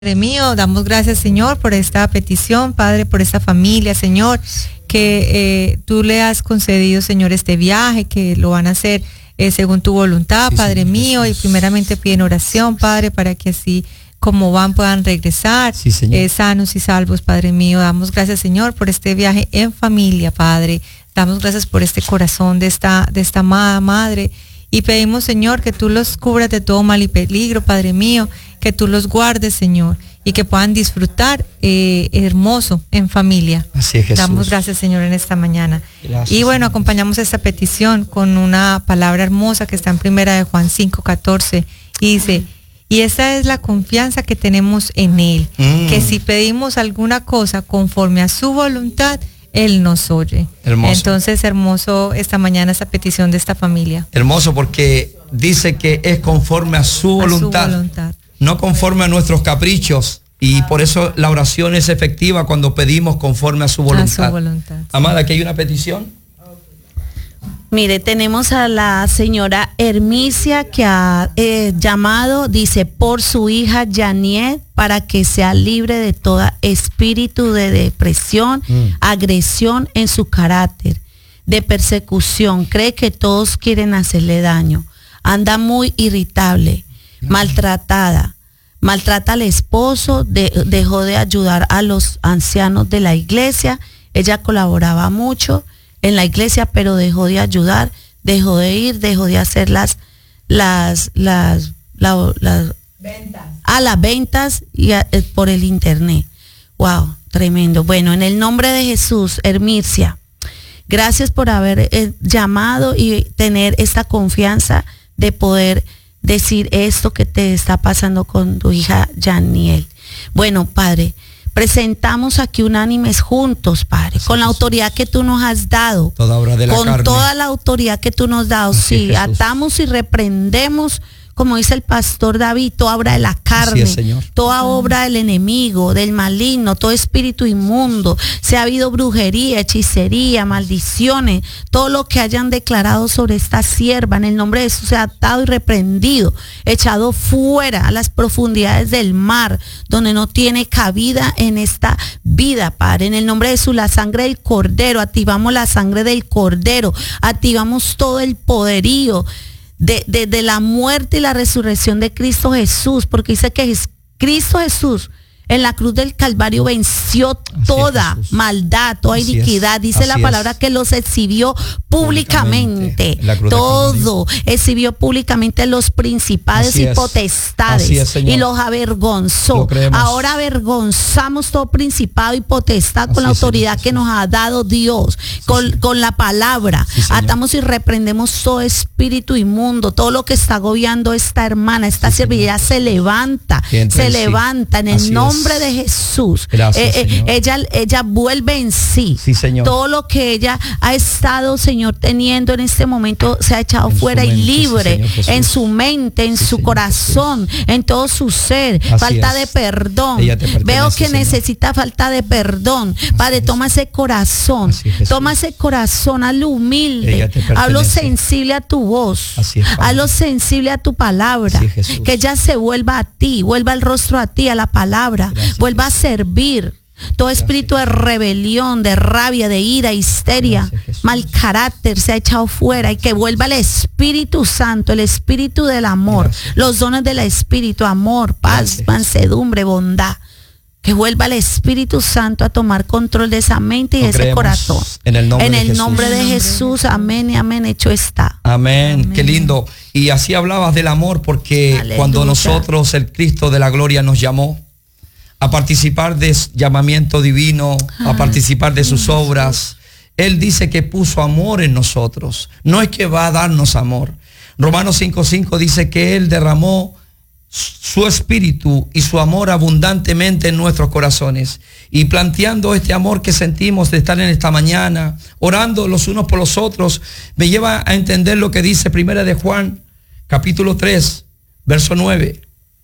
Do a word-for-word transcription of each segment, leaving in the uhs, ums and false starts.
Padre mío, damos gracias, Señor, por esta petición, Padre, por esta familia, Señor, que eh, tú le has concedido, Señor, este viaje, que lo van a hacer eh, según tu voluntad, sí, Padre Señor, mío, Jesús. Y primeramente piden oración, Padre, para que así como van puedan regresar sí, eh, sanos y salvos, Padre mío. Damos gracias, Señor, por este viaje en familia, Padre. Damos gracias por este corazón de esta, de esta amada madre. Y pedimos, Señor, que tú los cubras de todo mal y peligro, Padre mío, que tú los guardes, Señor, y que puedan disfrutar eh, hermoso en familia. Así es, Jesús. Damos gracias, Señor, en esta mañana. Gracias, y bueno, Señor. Acompañamos esta petición con una palabra hermosa que está en primera de Juan cinco catorce y dice: y esa es la confianza que tenemos en Él, mm. que si pedimos alguna cosa conforme a su voluntad, Él nos oye. Hermoso. Entonces, hermoso esta mañana esta petición de esta familia. Hermoso, porque dice que es conforme a su voluntad, a su voluntad. No conforme a nuestros caprichos. Y por eso la oración es efectiva cuando pedimos conforme a su voluntad. A su voluntad. Amada, aquí hay una petición. Mire, tenemos a la señora Hermicia que ha eh, llamado, dice, por su hija Janet, para que sea libre de todo espíritu de depresión, mm. agresión en su carácter, de persecución. Cree que todos quieren hacerle daño. Anda muy irritable, maltratada. Maltrata al esposo, de, dejó de ayudar a los ancianos de la iglesia. Ella colaboraba mucho en la iglesia, pero dejó de ayudar, dejó de ir, dejó de hacer las las las, la, las ventas. A las ventas y a, eh, por el internet. Wow, tremendo. Bueno, en el nombre de Jesús, Hermicia, gracias por haber eh, llamado y tener esta confianza de poder decir esto que te está pasando con tu hija Janiel. Bueno, Padre, presentamos aquí unánimes juntos, Padre, con la autoridad que tú nos has dado, toda obra de la con carne. toda la autoridad que tú nos has dado. Así sí, atamos y reprendemos, como dice el pastor David, toda obra de la carne, es, Señor. Toda obra del enemigo, del maligno, todo espíritu inmundo, si ha habido brujería, hechicería, maldiciones, todo lo que hayan declarado sobre esta sierva, en el nombre de Jesús, sea atado y reprendido, echado fuera a las profundidades del mar, donde no tiene cabida en esta vida, Padre. En el nombre de Jesús, la sangre del Cordero, activamos la sangre del Cordero, activamos todo el poderío De, de, de la muerte y la resurrección de Cristo Jesús, porque dice que es Cristo Jesús en la cruz del Calvario venció Así toda es, maldad, toda Así iniquidad. Es. Dice Así la palabra es. Que los exhibió públicamente, públicamente todo, exhibió públicamente los principados Así y es. potestades es, y los avergonzó. Lo Ahora avergonzamos todo principado y potestad Así con la autoridad es, que nos ha dado Dios, sí, con, sí. con la palabra. Sí, atamos y reprendemos todo espíritu inmundo, todo lo que está agobiando esta hermana, esta sí, servilleta se levanta, se sí. levanta en el Así nombre es. De Jesús. Gracias, eh, eh, ella, ella vuelve en sí. Sí, Señor. Todo lo que ella ha estado, Señor, teniendo en este momento se ha echado en fuera y libre sí, Señor, en su mente, en sí, su Señor, corazón, Jesús. En todo su ser. Así falta es. De perdón. Veo que Señor. Necesita falta de perdón. Así Padre, es. Toma ese corazón. Es, toma ese corazón, hazlo humilde. Hablo sensible a tu voz. Así es, hazlo sensible a tu palabra. Es, que ella se vuelva a ti, vuelva el rostro a ti, a la palabra. Gracias, vuelva a servir. Todo espíritu Gracias. De rebelión, de rabia, de ira, histeria, Gracias, mal carácter se ha echado fuera y que vuelva el Espíritu Santo, el espíritu del amor, Gracias. Los dones del espíritu, amor, paz, Gracias. Mansedumbre, bondad. Que vuelva el Espíritu Santo a tomar control de esa mente y de ese corazón. En el nombre, en de, el Jesús. Nombre de Jesús, amén y amén, hecho está. Amén. Amén. Qué lindo. Y así hablabas del amor, porque Aleluya. Cuando nosotros, el Cristo de la gloria, nos llamó a participar de su llamamiento divino, a participar de sus obras, Él dice que puso amor en nosotros. No es que va a darnos amor. Romanos cinco cinco dice que Él derramó su espíritu y su amor abundantemente en nuestros corazones. Y planteando este amor que sentimos de estar en esta mañana, orando los unos por los otros, me lleva a entender lo que dice Primera de Juan, capítulo tres, verso nueve.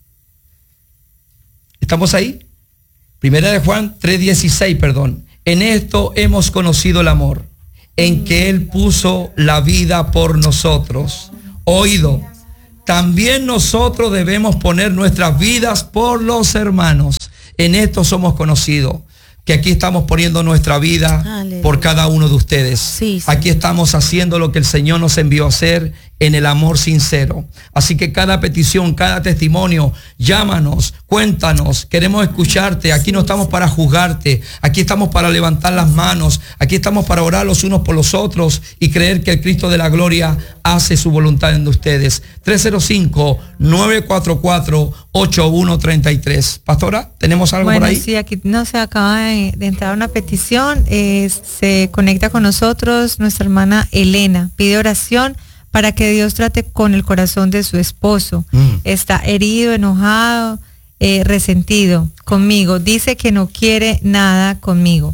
¿Estamos ahí? Primera de Juan tres dieciséis, perdón. En esto hemos conocido el amor, en que Él puso la vida por nosotros. Oído, también nosotros debemos poner nuestras vidas por los hermanos. En esto somos conocidos, que aquí estamos poniendo nuestra vida Aleluya. Por cada uno de ustedes. Sí, sí. Aquí estamos haciendo lo que el Señor nos envió a hacer en el amor sincero. Así que cada petición, cada testimonio, llámanos, cuéntanos, queremos escucharte. Aquí no estamos para juzgarte, aquí estamos para levantar las manos, aquí estamos para orar los unos por los otros y creer que el Cristo de la gloria hace su voluntad en ustedes. tres cero cinco, nueve cuatro cuatro, ocho uno tres tres. Pastora, ¿tenemos algo bueno, por ahí? Sí, aquí no se acaba de, de entrar una petición. Eh, se conecta con nosotros nuestra hermana Elena. Pide oración para que Dios trate con el corazón de su esposo. Mm. Está herido, enojado, eh, resentido conmigo. Dice que no quiere nada conmigo.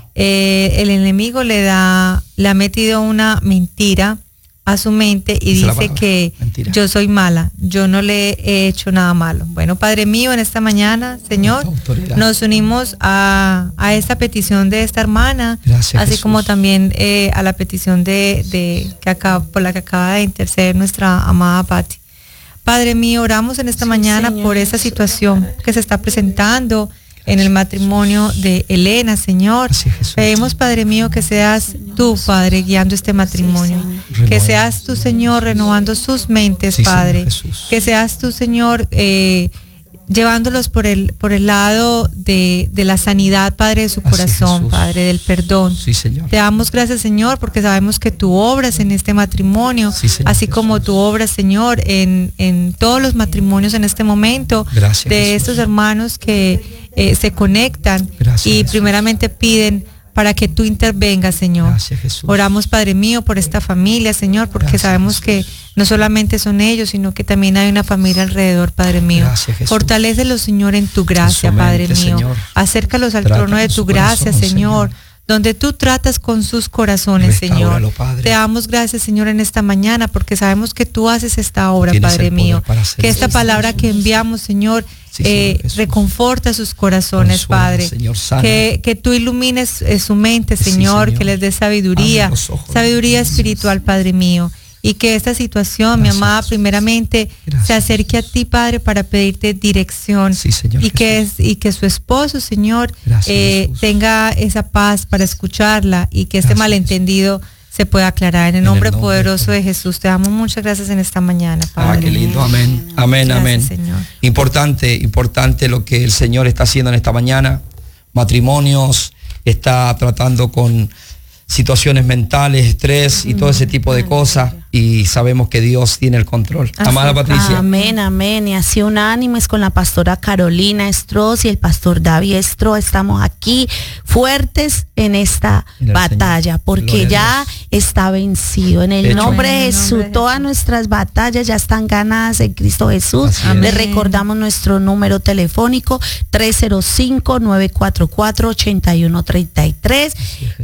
Eh, el enemigo le da, le ha metido una mentira a su mente y dice, dice que mentira. Yo soy mala, yo no le he hecho nada malo. Bueno, Padre mío, en esta mañana, Señor, nos unimos a, a esta petición de esta hermana, Gracias, así Jesús. Como también eh, a la petición de, de que acaba, por la que acaba de interceder nuestra amada Patti. Padre mío, oramos en esta sí, mañana Señor, por esa situación que se está presentando en el matrimonio de Elena, Señor. Pedimos, Padre mío, que seas tú, Padre, guiando este matrimonio. Que seas tú, Señor, renovando sus mentes, sí, Padre. Que seas tú, Señor, eh, llevándolos por el por el lado de, de la sanidad, Padre, de su corazón, Padre, del perdón. Sí, Señor. Te damos gracias, Señor, porque sabemos que tú obras en este matrimonio, sí, Señor, así Jesús. Como tú obras, Señor, en, en todos los matrimonios en este momento. Gracias, de Jesús. Estos hermanos que eh, se conectan gracias, y Jesús. Primeramente piden para que tú intervengas, Señor. Gracias, Jesús. Oramos, Padre mío, por esta familia, Señor, porque gracias, sabemos Jesús. Que no solamente son ellos, sino que también hay una familia alrededor, Padre mío. Gracias, fortalécelos, Señor, en tu gracia, en Padre mente, mío. Señor. Acércalos al Trata trono de tu gracia, corazón, Señor. Señor. Donde tú tratas con sus corazones, Señor. Padre. Te damos gracias, Señor, en esta mañana, porque sabemos que tú haces esta obra, Padre mío. Que esta palabra que enviamos, Señor, sí, eh, reconforta sus corazones, Consuela, Padre. Señor, que, que tú ilumines eh, su mente, Señor, sí, Señor, que les dé sabiduría, sabiduría espiritual, Padre mío. Y que esta situación, gracias, mi amada, primeramente gracias, se acerque a ti, Padre, para pedirte dirección. Sí, Señor, y, que es, y que su esposo, Señor, gracias, eh, tenga esa paz para escucharla y que este gracias, malentendido Jesús. Se pueda aclarar. En el nombre, en el nombre poderoso de, de Jesús, te damos muchas gracias en esta mañana, Padre. Ah, qué lindo, amén, amén, gracias, amén. Señor. Importante, importante lo que el Señor está haciendo en esta mañana. Matrimonios, está tratando con situaciones mentales, estrés y todo ese tipo de cosas, y sabemos que Dios tiene el control. Así, amada Patricia. Amén, amén. Y así unánimes con la pastora Carolina Estroz y el pastor David Estroz. Estamos aquí fuertes en esta batalla, Señor. Porque Gloria ya está vencido. En el Hecho. Nombre de Jesús, nombre de todas Jesús. Nuestras batallas ya están ganadas en Cristo Jesús. Les recordamos nuestro número telefónico tres cero cinco, nueve cuatro cuatro, ocho uno tres tres,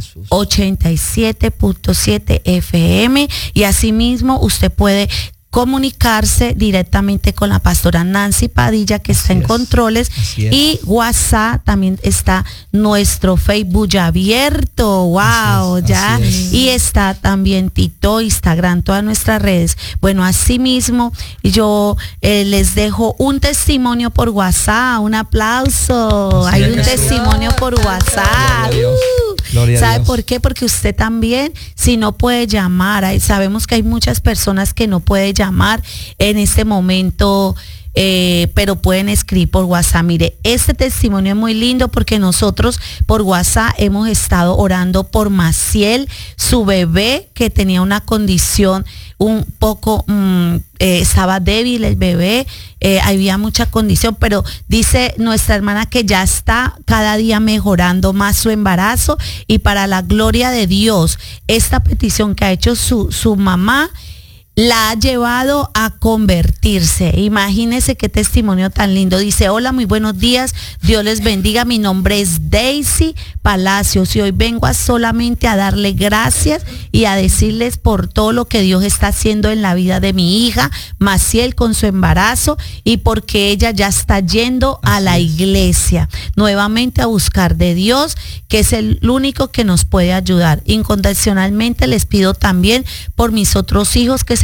ochenta y siete punto siete F M, y asimismo usted puede comunicarse directamente con la pastora Nancy Padilla, que está en controles, y WhatsApp. También está nuestro Facebook ya abierto, wow, ya, y está también TikTok, Instagram, todas nuestras redes. Bueno, asimismo yo eh, les dejo un testimonio por WhatsApp, un aplauso, hay un testimonio por WhatsApp. ¿Sabe por qué? Porque usted también, si no puede llamar, hay, sabemos que hay muchas personas que no pueden llamar en este momento, eh, pero pueden escribir por WhatsApp. Mire, este testimonio es muy lindo porque nosotros por WhatsApp hemos estado orando por Maciel, su bebé, que tenía una condición un poco, mmm, eh, estaba débil el bebé, eh, había mucha condición, pero dice nuestra hermana que ya está cada día mejorando más su embarazo, y para la gloria de Dios, esta petición que ha hecho su, su mamá la ha llevado a convertirse. Imagínense qué testimonio tan lindo. Dice: hola, muy buenos días, Dios les bendiga, mi nombre es Daisy Palacios y hoy vengo a solamente a darle gracias y a decirles por todo lo que Dios está haciendo en la vida de mi hija Maciel con su embarazo, y porque ella ya está yendo a la iglesia nuevamente a buscar de Dios, que es el único que nos puede ayudar. Incondicionalmente les pido también por mis otros hijos que se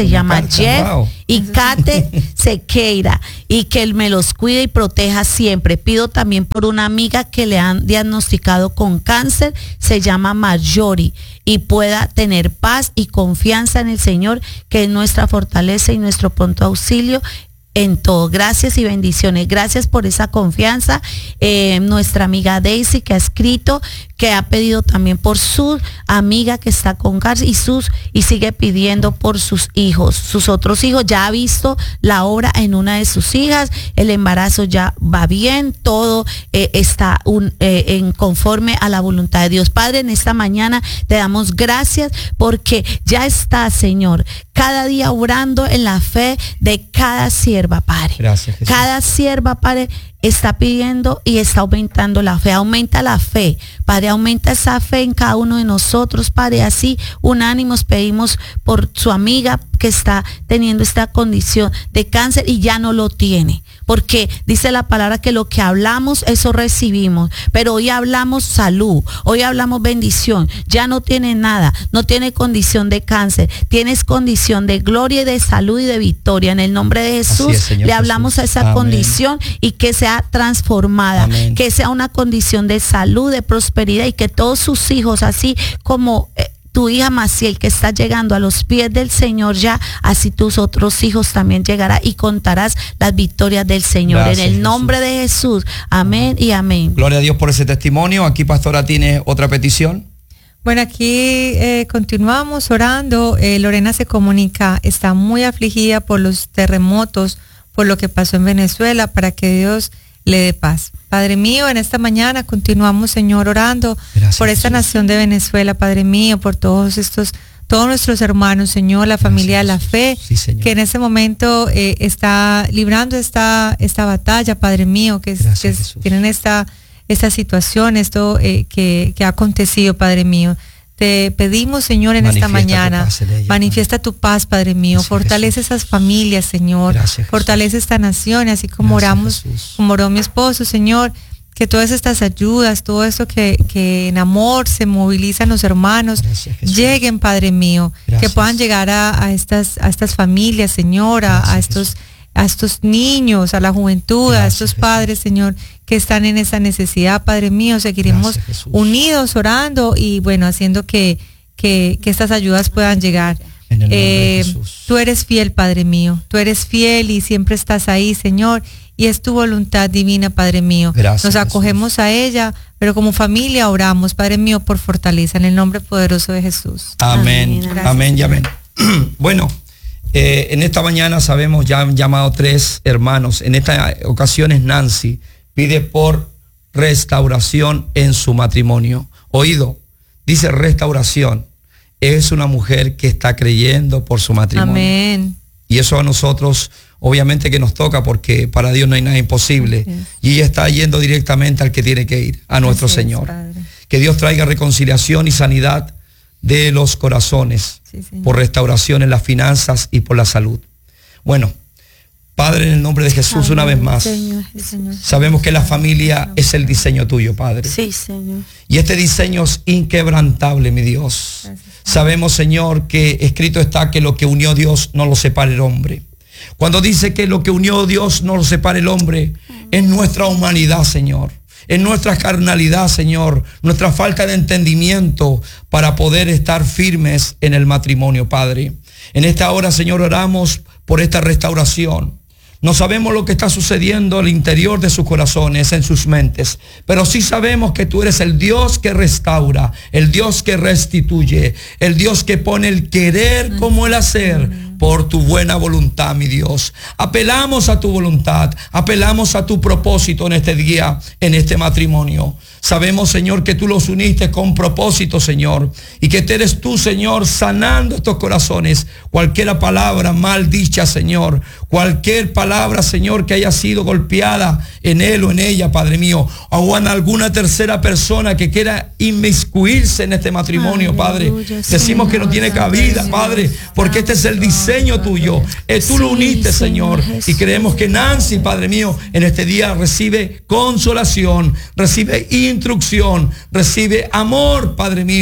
se Una llama carta, Jeff wow. y Kate Sequeira, y que Él me los cuide y proteja siempre. Pido también por una amiga que le han diagnosticado con cáncer, se llama Marjorie, y pueda tener paz y confianza en el Señor, que es nuestra fortaleza y nuestro pronto auxilio en todo. Gracias y bendiciones. Gracias por esa confianza. Eh, nuestra amiga Daisy, que ha escrito, que ha pedido también por su amiga que está con cáncer y sus y sigue pidiendo por sus hijos, sus otros hijos. Ya ha visto la obra en una de sus hijas, el embarazo ya va bien, todo eh, está un, eh, en conforme a la voluntad de Dios. Padre, en esta mañana te damos gracias porque ya está, Señor, cada día obrando en la fe de cada sierva, Padre. Gracias, Jesús. Cada sierva, Padre, está pidiendo y está aumentando la fe. Aumenta la fe, Padre, aumenta esa fe en cada uno de nosotros, Padre. Así, unánimos pedimos por su amiga que está teniendo esta condición de cáncer y ya no lo tiene. Porque dice la palabra que lo que hablamos, eso recibimos. Pero hoy hablamos salud, hoy hablamos bendición. Ya no tiene nada, no tiene condición de cáncer. Tienes condición de gloria y de salud y de victoria. En el nombre de Jesús, es, Señor, le hablamos Jesús. a esa Amén. condición y que sea transformada. Amén. Que sea una condición de salud, de prosperidad, y que todos sus hijos, así como eh, tu hija Maciel, que está llegando a los pies del Señor ya, así tus otros hijos también llegarán y contarás las victorias del Señor. Gracias, en el nombre Jesús. de Jesús. Amén y amén. Gloria a Dios por ese testimonio. Aquí, pastora, tiene otra petición. Bueno, aquí eh, continuamos orando. Eh, Lorena se comunica, está muy afligida por los terremotos, por lo que pasó en Venezuela, para que Dios le dé paz. Padre mío, en esta mañana continuamos, Señor, orando Gracias, por esta Jesús. Nación de Venezuela, Padre mío, por todos estos, todos nuestros hermanos, Señor, la familia Gracias, de la fe, sí, que en este momento eh, está librando esta, esta batalla, Padre mío, que, Gracias, que tienen esta, esta situación, esto eh, que, que ha acontecido, Padre mío. Te pedimos, Señor, en Manifiesta esta mañana, tu ella, manifiesta tu paz, Padre mío, Gracias, fortalece Jesús. Esas familias, Señor, Gracias, fortalece esta nación, así como Gracias, oramos, Jesús. Como oró mi esposo, Señor, que todas estas ayudas, todo eso que, que en amor se movilizan los hermanos, Gracias, lleguen, Padre mío, Gracias. Que puedan llegar a, a, estas, a estas familias, Señor, a, a estos a estos niños, a la juventud, Gracias, a estos Jesús. Padres, Señor, que están en esa necesidad, Padre mío. Seguiremos Gracias, unidos, orando y bueno, haciendo que, que, que estas ayudas puedan llegar. En el nombre eh, de Jesús. Tú eres fiel, Padre mío, tú eres fiel y siempre estás ahí, Señor, y es tu voluntad divina, Padre mío. Gracias, Nos acogemos Jesús. A ella, pero como familia oramos, Padre mío, por fortaleza, en el nombre poderoso de Jesús. Amén, amén, amén y amén. Bueno, Eh, en esta mañana sabemos, ya han llamado tres hermanos. En esta ocasión es Nancy. Pide por restauración en su matrimonio. Oído, dice restauración. Es una mujer que está creyendo por su matrimonio. Amén. Y eso a nosotros, obviamente que nos toca, porque para Dios no hay nada imposible. Sí. Y ella está yendo directamente al que tiene que ir, a nuestro Así Señor. Es, que Dios traiga reconciliación y sanidad de los corazones, sí, por restauración en las finanzas y por la salud. Bueno, Padre, en el nombre de Jesús, Amén, una vez más, Señor, Señor, sabemos que la familia Señor. Es el diseño tuyo, Padre. Sí, Señor. Y este diseño es inquebrantable, mi Dios. Gracias, sabemos, Señor, que escrito está que lo que unió Dios no lo separe el hombre. Cuando dice que lo que unió Dios no lo separe el hombre, Amén. Es nuestra humanidad, Señor. En nuestra carnalidad, Señor, nuestra falta de entendimiento para poder estar firmes en el matrimonio, Padre. En esta hora, Señor, oramos por esta restauración. No sabemos lo que está sucediendo al interior de sus corazones, en sus mentes, pero sí sabemos que tú eres el Dios que restaura, el Dios que restituye, el Dios que pone el querer como el hacer por tu buena voluntad, mi Dios. Apelamos a tu voluntad, apelamos a tu propósito en este día, en este matrimonio. Sabemos, Señor, que tú los uniste con propósito, Señor, y que eres tú, Señor, sanando estos corazones. Cualquier palabra mal dicha, Señor, cualquier palabra, Señor, que haya sido golpeada en él o en ella, Padre mío, o en alguna tercera persona que quiera inmiscuirse en este matrimonio, Aleluya, Padre. Decimos Señor, que no tiene cabida, Padre, porque este es el diseño tuyo. Eh, tú sí, lo uniste, Señor, Jesús. Y creemos que Nancy, Padre mío, en este día recibe consolación, recibe instrucción, recibe amor, Padre mío.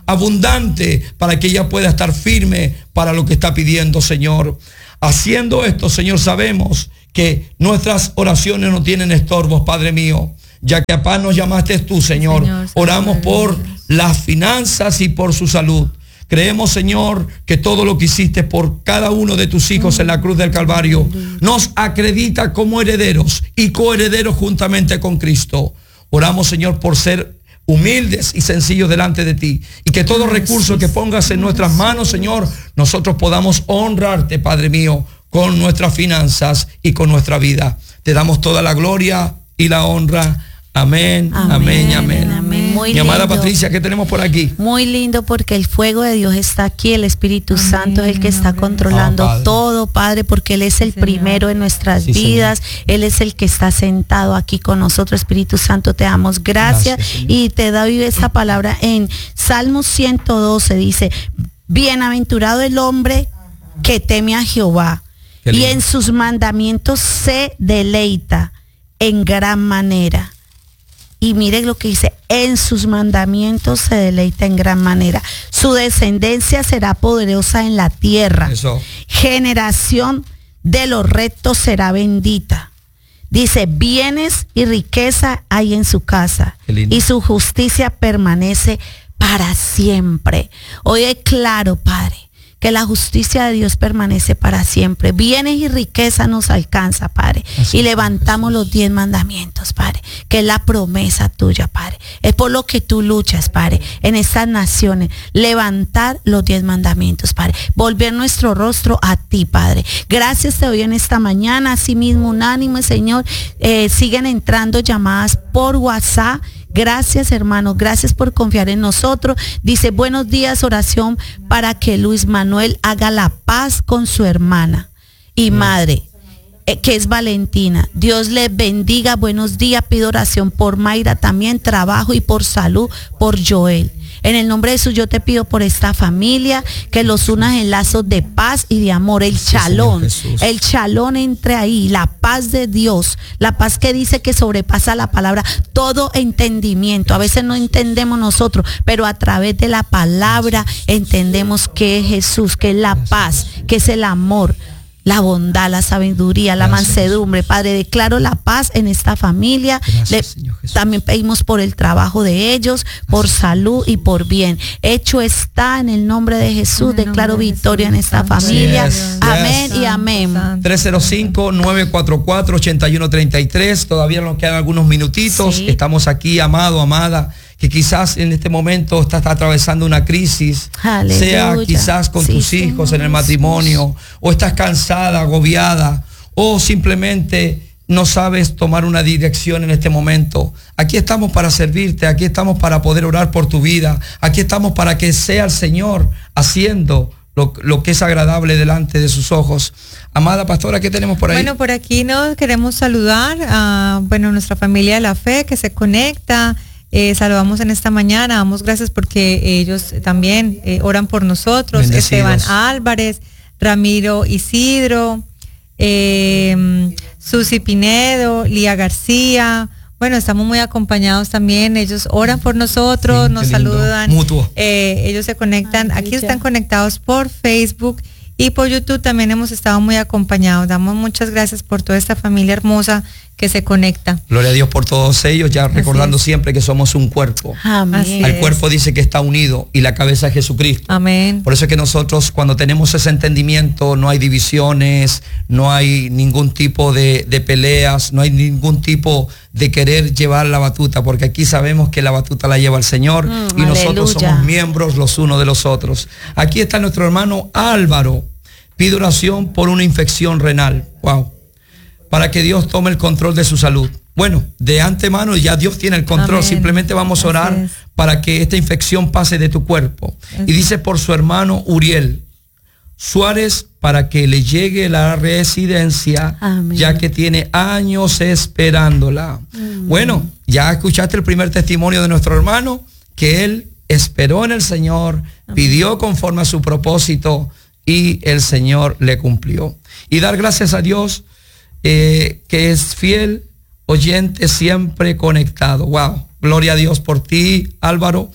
abundante para que ella pueda estar firme para lo que está pidiendo, Señor. Haciendo esto, Señor, sabemos que nuestras oraciones no tienen estorbos, Padre mío, ya que a paz nos llamaste tú, Señor. Señor Oramos por las finanzas y por su salud. Creemos, Señor, que todo lo que hiciste por cada uno de tus hijos en la cruz del Calvario nos acredita como herederos y coherederos juntamente con Cristo. Oramos, Señor, por ser humildes y sencillos delante de ti, y que todo recurso que pongas en nuestras manos, Señor, nosotros podamos honrarte, Padre mío, con nuestras finanzas y con nuestra vida. Te damos toda la gloria y la honra. Amén, amén, amén. amén. amén. Muy Mi amada lindo. Patricia, ¿qué tenemos por aquí? Muy lindo, porque el fuego de Dios está aquí, el Espíritu amén, Santo es el que está controlando oh, Padre. todo, Padre, porque Él es el sí, primero en nuestras sí, vidas, Señor. Él es el que está sentado aquí con nosotros. Espíritu Santo, te damos gracias, gracias y te doy esta palabra en Salmos ciento doce, dice, bienaventurado el hombre que teme a Jehová y en sus mandamientos se deleita en gran manera. Y mire lo que dice, en sus mandamientos se deleita en gran manera. Su descendencia será poderosa en la tierra. Eso. Generación de los rectos será bendita. Dice, bienes y riqueza hay en su casa. Y su justicia permanece para siempre. Oye, claro, Padre, que la justicia de Dios permanece para siempre. Bienes y riqueza nos alcanza, Padre. Así y levantamos es. los diez mandamientos, Padre, que es la promesa tuya, Padre. Es por lo que tú luchas, Padre, en estas naciones. Levantar los diez mandamientos, Padre. Volver nuestro rostro a ti, Padre. Gracias te doy en esta mañana. Asimismo, unánime, Señor. Eh, siguen entrando llamadas por WhatsApp. Gracias, hermanos, gracias por confiar en nosotros. Dice, buenos días, oración para que Luis Manuel haga la paz con su hermana y madre, eh, que es Valentina. Dios les bendiga, buenos días. Pido oración por Mayra también, trabajo y por salud, por Joel. En el nombre de Jesús yo te pido por esta familia, que los unas en lazos de paz y de amor, el chalón, el chalón entre ahí, la paz de Dios, la paz que dice que sobrepasa la palabra, todo entendimiento. A veces no entendemos nosotros, pero a través de la palabra entendemos que es Jesús, que es la paz, que es el amor, la bondad, la sabiduría, la Gracias. mansedumbre. Padre, declaro la paz en esta familia. Gracias, Le, también pedimos por el trabajo de ellos, por Gracias. salud y por bien. Hecho está en el nombre de Jesús. En declaro de victoria Jesús. en esta familia. Yes. Amén yes. y amén. tres cero cinco, nueve cuatro cuatro, ocho uno tres tres. Todavía nos quedan algunos minutitos. Sí. Estamos aquí, amado, amada, que quizás en este momento estás atravesando una crisis, Aleluya. sea quizás con sí, tus hijos Señor, en el matrimonio, sí. o estás cansada, agobiada, o simplemente no sabes tomar una dirección en este momento. Aquí estamos para servirte, aquí estamos para poder orar por tu vida, aquí estamos para que sea el Señor haciendo Lo, lo que es agradable delante de sus ojos. Amada pastora, ¿qué tenemos por ahí? Bueno, por aquí nos queremos saludar a bueno, nuestra familia de la fe que se conecta. Eh, saludamos en esta mañana, damos gracias porque ellos también eh, oran por nosotros. Bendecidos. Esteban Álvarez, Ramiro Isidro, eh, Susi Pinedo, Lía García. Bueno, estamos muy acompañados también. Ellos oran por nosotros, sí, nos saludan. Mutuo. Eh, ellos se conectan, Ay, aquí están conectados por Facebook y por YouTube también hemos estado muy acompañados. Damos muchas gracias por toda esta familia hermosa que se conecta. Gloria a Dios por todos ellos, ya recordando siempre que somos un cuerpo. Amén. El cuerpo dice que está unido y la cabeza es Jesucristo. Amén. Por eso es que nosotros cuando tenemos ese entendimiento no hay divisiones, no hay ningún tipo de, de peleas, no hay ningún tipo de querer llevar la batuta, porque aquí sabemos que la batuta la lleva el Señor mm, y aleluya. Nosotros somos miembros los unos de los otros. Aquí está nuestro hermano Álvaro, pide oración por una infección renal. Wow. Para que Dios tome el control de su salud. Bueno, de antemano ya Dios tiene el control. Amén. Simplemente vamos a orar para que esta infección pase de tu cuerpo. Y dice por su hermano Uriel Suárez, para que le llegue la residencia, Amén. Ya que tiene años esperándola. Amén. Bueno, ya escuchaste el primer testimonio de nuestro hermano, que él esperó en el Señor, Amén. Pidió conforme a su propósito y el Señor le cumplió. Y dar gracias a Dios Eh, que es fiel oyente, siempre conectado. Wow, gloria a Dios por ti, Álvaro.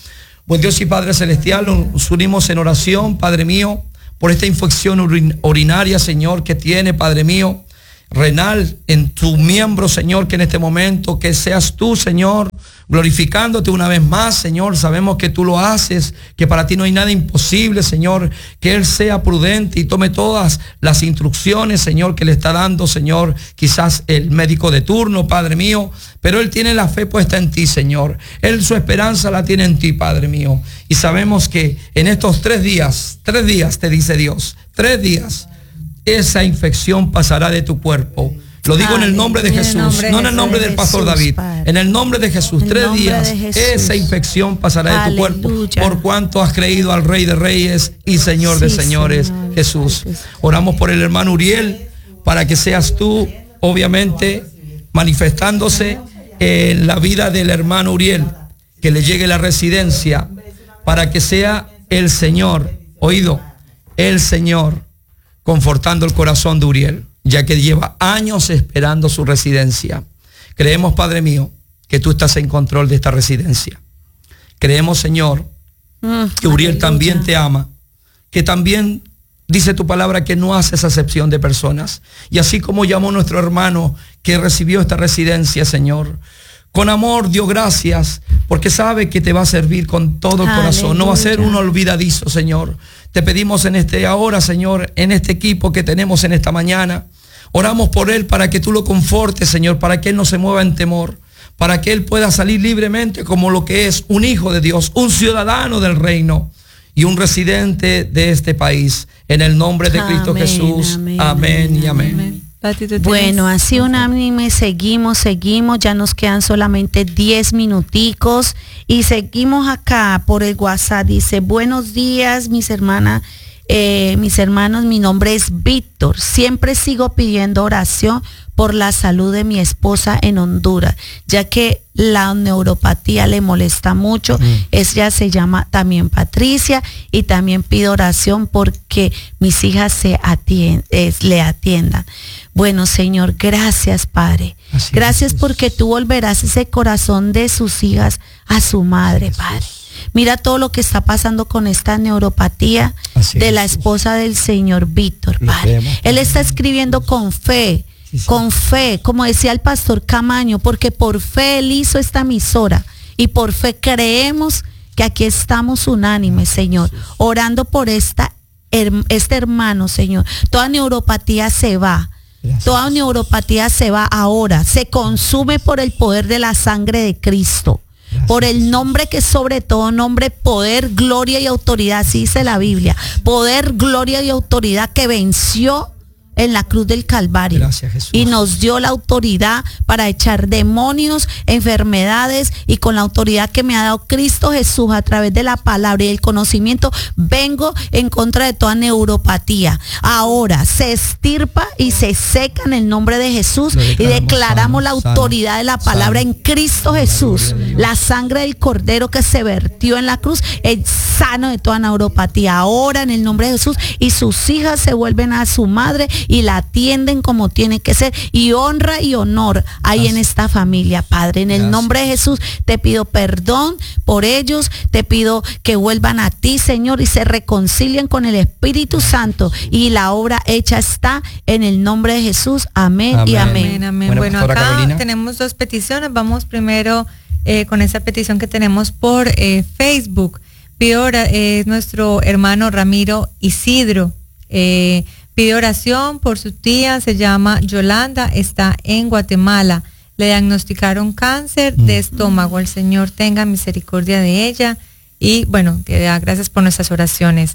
Pues Dios y Padre Celestial, nos unimos en oración, Padre mío, por esta infección urin- urinaria, Señor, que tiene, Padre mío, renal en tu miembro, Señor, que en este momento, que seas tú, Señor, glorificándote una vez más, Señor. Sabemos que tú lo haces, que para ti no hay nada imposible, Señor. Que Él sea prudente y tome todas las instrucciones, Señor, que le está dando, Señor, quizás el médico de turno, Padre mío. Pero Él tiene la fe puesta en ti, Señor. Él su esperanza la tiene en ti, Padre mío. Y sabemos que en estos tres días, tres días, te dice Dios, tres días, esa infección pasará de tu cuerpo. Lo digo en el nombre de Jesús, no en el nombre del pastor David, en el nombre de Jesús. Tres días, esa infección pasará de tu cuerpo, por cuanto has creído al Rey de Reyes y Señor de Señores, Jesús. Oramos por el hermano Uriel, para que seas tú, obviamente, manifestándose en la vida del hermano Uriel, que le llegue la residencia, para que sea el Señor, oído, el Señor, confortando el corazón de Uriel, ya que lleva años esperando su residencia. Creemos, Padre mío, que tú estás en control de esta residencia. Creemos, Señor, mm, que Uriel aleluya. También te ama, que también dice tu palabra que no haces acepción de personas. Y así como llamó nuestro hermano que recibió esta residencia, Señor, con amor dio gracias, porque sabe que te va a servir con todo el aleluya. Corazón. No va a ser un olvidadizo, Señor. Te pedimos en este ahora, Señor, en este equipo que tenemos en esta mañana, oramos por él para que tú lo confortes, Señor, para que él no se mueva en temor, para que él pueda salir libremente como lo que es un hijo de Dios, un ciudadano del reino y un residente de este país. En el nombre de Cristo amén, Jesús, amén, amén y amén. amén. Bueno, así unánime seguimos, seguimos, ya nos quedan solamente diez minuticos y seguimos acá por el WhatsApp. Dice, buenos días mis hermanas, eh, mis hermanos, mi nombre es Víctor, siempre sigo pidiendo oración por la salud de mi esposa en Honduras, ya que la neuropatía le molesta mucho. Mm. Ella se llama también Patricia y también pido oración porque mis hijas se atiend- eh, le atiendan. Bueno, Señor, gracias, Padre. Así gracias es, porque tú volverás ese corazón de sus hijas a su madre, Así Padre. Es. Mira todo lo que está pasando con esta neuropatía Así de es, la esposa del señor Víctor, Padre. Creemos, Él está escribiendo con fe. Sí, sí. Con fe, como decía el pastor Camaño, porque por fe él hizo esta emisora y por fe creemos que aquí estamos unánimes, Señor, orando por esta, este hermano, Señor. Toda neuropatía se va, Gracias. Toda neuropatía se va ahora, se consume por el poder de la sangre de Cristo. Gracias. Por el nombre que sobre todo nombre, poder, gloria y autoridad, así dice la Biblia, poder, gloria y autoridad que venció en la cruz del Calvario. Gracias, Jesús. Y nos dio la autoridad para echar demonios, enfermedades, y con la autoridad que me ha dado Cristo Jesús a través de la palabra y el conocimiento, vengo en contra de toda neuropatía. Ahora se estirpa y se seca en el nombre de Jesús y declaramos sano, la autoridad sano, de la palabra sano. En Cristo Jesús. La sangre del Cordero que se vertió en la cruz es sano de toda neuropatía. Ahora en el nombre de Jesús, y sus hijas se vuelven a su madre y la atienden como tiene que ser, y honra y honor hay en esta familia, Padre. En el Gracias. Nombre de Jesús te pido perdón por ellos, te pido que vuelvan a ti, Señor, y se reconcilien con el Espíritu Santo, y la obra hecha está en el nombre de Jesús. Amén, amén. Y amén. Amén, amén. Bueno, bueno acá Carolina. Tenemos dos peticiones. Vamos primero eh, con esa petición que tenemos por eh, Facebook. Pido es eh, nuestro hermano Ramiro Isidro. Eh, Pide oración por su tía, se llama Yolanda, está en Guatemala. Le diagnosticaron cáncer de estómago. El Señor tenga misericordia de ella. Y bueno, que da gracias por nuestras oraciones.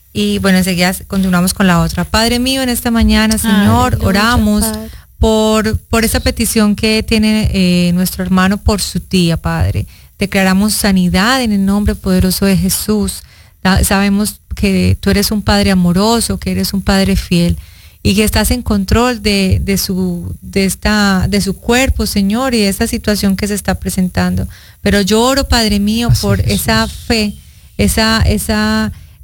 Y bueno, enseguida continuamos con la otra. Padre mío, en esta mañana, Señor, Aleluya, oramos Padre. por por esa petición que tiene eh, nuestro hermano por su tía, Padre. Declaramos sanidad en el nombre poderoso de Jesús. Sabemos que tú eres un Padre amoroso, que eres un Padre fiel y que estás en control de, de su de esta de su cuerpo, Señor, y de esta situación que se está presentando. Pero yo oro, Padre mío, Así por Jesús. esa fe, esa esa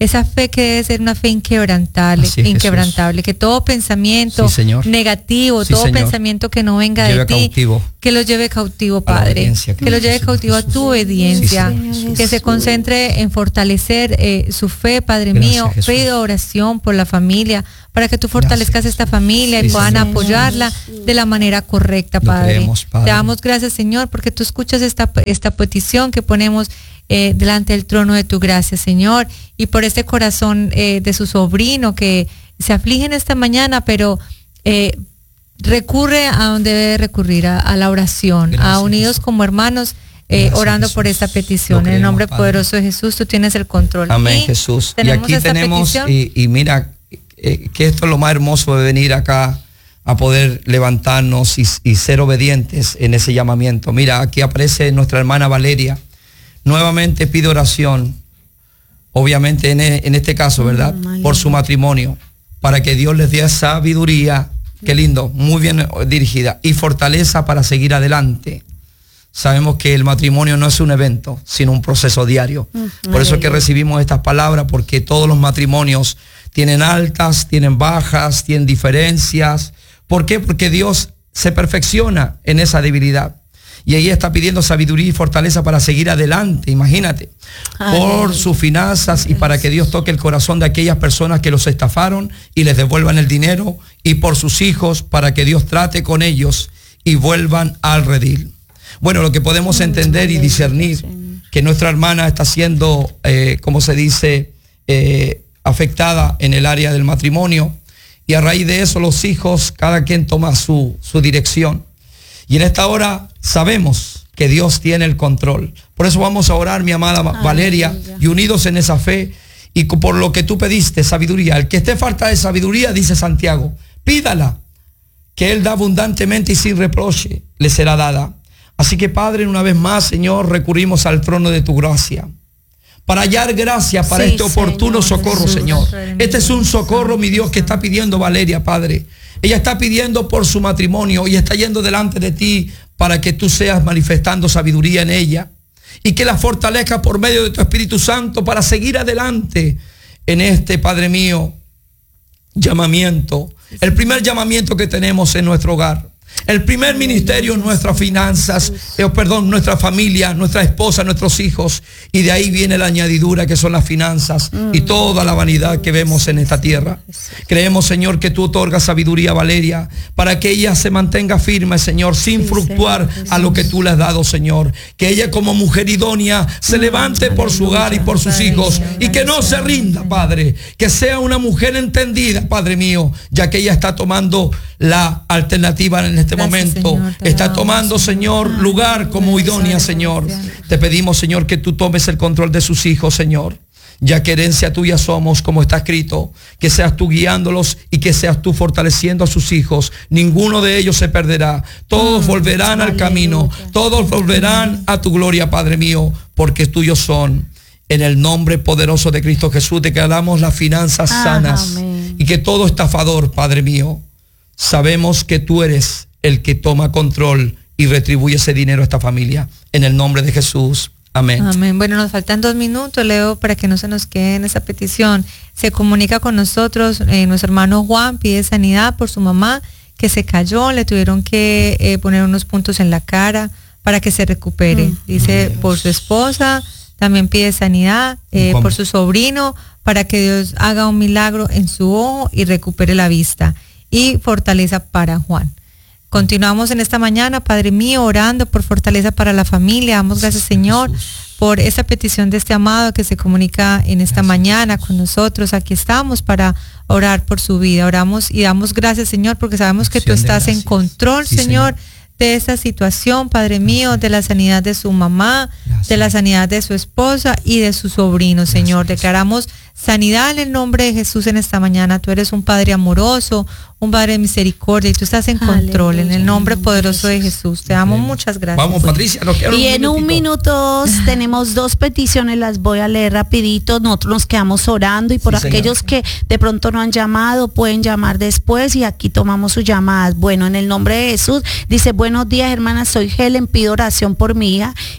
esa fe que debe ser una fe inquebrantable, Así es, inquebrantable, Jesús. Que todo pensamiento sí, negativo, sí, todo Señor. pensamiento que no venga lleve de ti, cautivo. que lo lleve cautivo, Padre, que, que lo lleve Jesús, cautivo Jesús. a tu obediencia, Sí, Señor, que se concentre en fortalecer eh, su fe, Padre Gracias, mío. Jesús. Pido oración por la familia, para que tú fortalezcas Gracias, esta familia sí, y puedan Señor. apoyarla de la manera correcta, Lo Padre. creemos, Padre. Te damos gracias, Señor, porque tú escuchas esta, esta petición que ponemos eh, delante del trono de tu gracia, Señor, y por este corazón eh, de su sobrino que se aflige en esta mañana, pero eh, recurre a donde debe recurrir, a, a la oración, Gracias, a unidos Jesús. como hermanos, eh, Gracias, orando Jesús. por esta petición. Lo En el creemos, nombre Padre. poderoso de Jesús, tú tienes el control. Amén, Y Jesús. Y tenemos aquí esta tenemos, petición. y, y mira, eh, que esto es lo más hermoso de venir acá a poder levantarnos y, y ser obedientes en ese llamamiento. Mira, aquí aparece nuestra hermana Valeria. Nuevamente pide oración, obviamente en, en este caso, ¿verdad? Mm, por su matrimonio, para que Dios les dé sabiduría, qué lindo, muy bien dirigida, y fortaleza para seguir adelante. Sabemos que el matrimonio no es un evento, sino un proceso diario. Mm, por eso es que recibimos estas palabras, porque todos los matrimonios tienen altas, tienen bajas, tienen diferencias. ¿Por qué? Porque Dios se perfecciona en esa debilidad. Y ella está pidiendo sabiduría y fortaleza para seguir adelante, imagínate, Ay, por sus finanzas y para que Dios toque el corazón de aquellas personas que los estafaron y les devuelvan el dinero, y por sus hijos para que Dios trate con ellos y vuelvan al redil. Bueno, lo que podemos entender y discernir, que nuestra hermana está siendo, eh, como se dice, eh, afectada en el área del matrimonio, y a raíz de eso los hijos, cada quien toma su, su dirección. Y en esta hora sabemos que Dios tiene el control. Por eso vamos a orar, mi amada Ay, Valeria, y unidos en esa fe, y por lo que tú pediste, sabiduría. El que esté falta de sabiduría, dice Santiago, pídala, que Él da abundantemente y sin reproche le será dada. Así que, Padre, una vez más, Señor, recurrimos al trono de tu gracia, para hallar gracia para sí, este oportuno Señor, socorro, Jesús, Señor. Este es un socorro, mi Dios, que está pidiendo Valeria, Padre. Ella está pidiendo por su matrimonio y está yendo delante de ti para que tú seas manifestando sabiduría en ella y que la fortalezca por medio de tu Espíritu Santo para seguir adelante en este, Padre mío, llamamiento. El primer llamamiento que tenemos en nuestro hogar. El primer ministerio, nuestras finanzas, eh, perdón, nuestra familia, nuestra esposa, nuestros hijos. Y de ahí viene la añadidura que son las finanzas y toda la vanidad que vemos en esta tierra. Creemos, Señor, que tú otorgas sabiduría a Valeria para que ella se mantenga firme, Señor, sin fluctuar a lo que tú le has dado, Señor. Que ella como mujer idónea se levante por su hogar y por sus hijos y que no se rinda, Padre. Que sea una mujer entendida, Padre mío, ya que ella está tomando la alternativa en este Gracias, momento, Señor, está tomando, Señor, lugar como idónea, Señor. Te pedimos, Señor, que tú tomes el control de sus hijos, Señor, ya que herencia tuya somos, como está escrito, que seas tú guiándolos y que seas tú fortaleciendo a sus hijos. Ninguno de ellos se perderá, todos volverán al camino, todos volverán a tu gloria, Padre mío, porque tuyos son. En el nombre poderoso de Cristo Jesús declaramos las finanzas sanas y que todo estafador, Padre mío, sabemos que tú eres el que toma control y retribuye ese dinero a esta familia. En el nombre de Jesús. Amén. Amén. Bueno, nos faltan dos minutos, Leo, para que no se nos quede en esa petición. Se comunica con nosotros eh, nuestro hermano Juan, pide sanidad por su mamá que se cayó, le tuvieron que eh, poner unos puntos en la cara para que se recupere. Mm. Dice por su esposa, también pide sanidad eh, por su sobrino, para que Dios haga un milagro en su ojo y recupere la vista. Y fortaleza para Juan. Continuamos en esta mañana, Padre mío, orando por fortaleza para la familia. Damos gracias, Señor, por esta petición de este amado que se comunica en esta gracias, mañana con nosotros. Aquí estamos para orar por su vida. Oramos y damos gracias, Señor, porque sabemos que tú estás en control, sí, Señor, Señor, de esta situación, Padre mío, gracias, de la sanidad de su mamá, gracias, de la sanidad de su esposa y de su sobrino, gracias, Señor. Declaramos sanidad en el nombre de Jesús en esta mañana. Tú eres un Padre amoroso, un Padre de misericordia, y tú estás en control. Aleluya, en el nombre poderoso de Jesús. Te amo, muchas gracias. Vamos, Patricia. No quiero y un en un minuto tenemos dos peticiones, las voy a leer rapidito. Nosotros nos quedamos orando y por sí, aquellos señor, que de pronto no han llamado, pueden llamar después y aquí tomamos sus llamadas. Bueno, en el nombre de Jesús, dice, buenos días, hermanas, soy Helen, pido oración por mi hija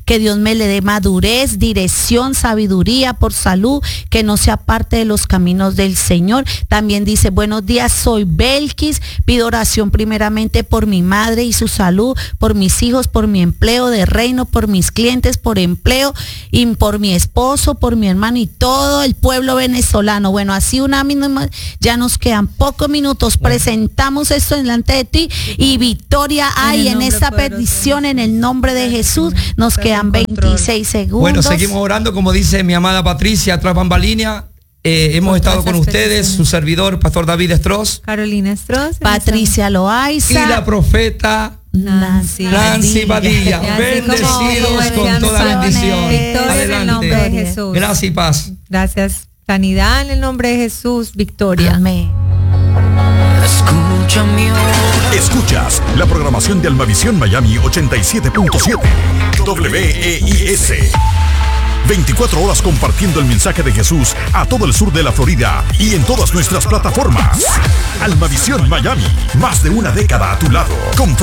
que Dios me le dé madurez, dirección, sabiduría por salud, que no sea parte de los caminos del Señor. También dice, buenos días, soy Belkis, pido oración primeramente por mi madre y su salud, por mis hijos, por mi empleo de reino, por mis clientes, por empleo y por mi esposo, por mi hermano y todo el pueblo venezolano. Bueno, así una misma, ya nos quedan pocos minutos, bueno. Presentamos esto delante de ti y victoria hay en, en esta petición en el nombre de Jesús. Nos quedan veintiséis segundos. Bueno, seguimos orando, como dice mi amada Patricia, tras bambalina. Eh, hemos estado con ustedes, su servidor, Pastor David Estros, Carolina Estros, Patricia Loaiza y la profeta Nancy, Nancy Badilla. Badilla. Bendecidos con toda bendición. Victoria en el nombre de Jesús. Gracias y paz. Gracias. Sanidad en el nombre de Jesús. Victoria. Amén. Escucha mi oración. Escuchas la programación de Almavisión Miami ochenta y siete punto siete W E I S. veinticuatro horas compartiendo el mensaje de Jesús a todo el sur de la Florida y en todas nuestras plataformas. Almavisión Miami, más de una década a tu lado. Con